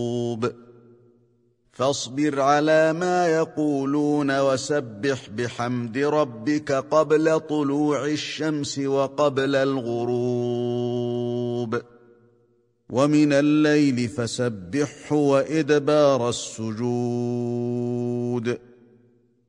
فاصبر على ما يقولون وسبح بحمد ربك قبل طلوع الشمس وقبل الغروب، ومن الليل فسبحه وإدبار السجود.